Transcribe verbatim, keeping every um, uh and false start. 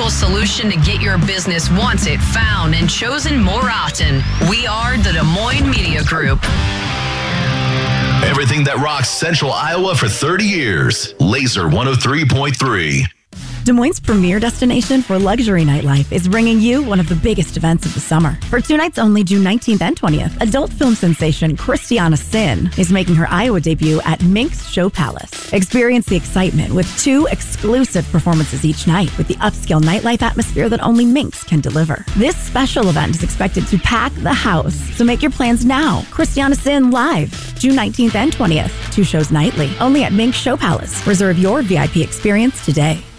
local solution to get your business wanted, found, and chosen more often. We are the Des Moines Media Group. Everything that rocks Central Iowa for thirty years. Laser one oh three point three. Des Moines' premier destination for luxury nightlife is bringing you one of the biggest events of the summer. For two nights only, June nineteenth and twentieth, adult film sensation Christiana Sin is making her Iowa debut at Minx Show Palace. Experience the excitement with two exclusive performances each night with the upscale nightlife atmosphere that only Minx can deliver. This special event is expected to pack the house, so make your plans now. Christiana Sin live, June nineteenth and twentieth, two shows nightly, only at Minx Show Palace. Reserve your V I P experience today.